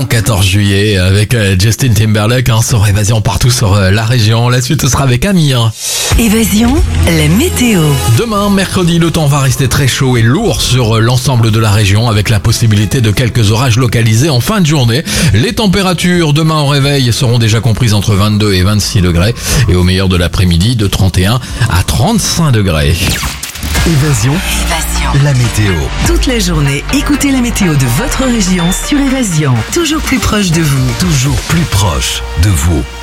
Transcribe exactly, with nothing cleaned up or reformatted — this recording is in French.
quatorze juillet avec Justin Timberlake hein, sur Évasion partout sur euh, la région. La suite sera avec Amir. Évasion, la météo. Demain, mercredi, le temps va rester très chaud et lourd sur l'ensemble de la région avec la possibilité de quelques orages localisés en fin de journée. Les températures demain au réveil seront déjà comprises entre vingt-deux et vingt-six degrés et au meilleur de l'après-midi de trente et un à trente-cinq degrés. Évasion, Évasion. la météo. Toute la journée, écoutez la météo de votre région sur Évasion. Toujours plus proche de vous. Toujours plus proche de vous.